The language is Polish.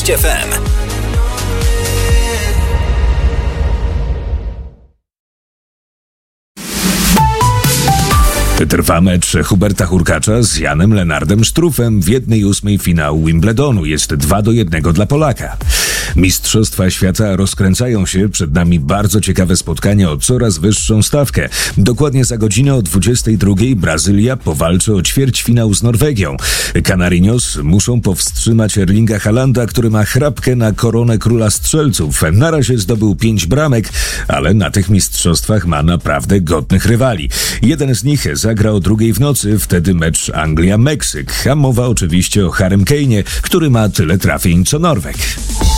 6 FM. Trwa mecz Huberta Hurkacza z Janem Lennardem Struffem w 1/8 finału Wimbledonu. Jest 2-1 dla Polaka. Mistrzostwa świata rozkręcają się. Przed nami bardzo ciekawe spotkanie o coraz wyższą stawkę. Dokładnie za godzinę o 22:00 Brazylia powalczy o ćwierćfinał z Norwegią. Canarinos muszą powstrzymać Erlinga Haalanda, który ma chrapkę na koronę króla strzelców. Na razie zdobył 5 bramek, ale na tych mistrzostwach ma naprawdę godnych rywali. Jeden z nich zagra o 2:00 w nocy, wtedy mecz Anglia-Meksyk. A mowa oczywiście o Harrym Kane'ie, który ma tyle trafień co Norweg.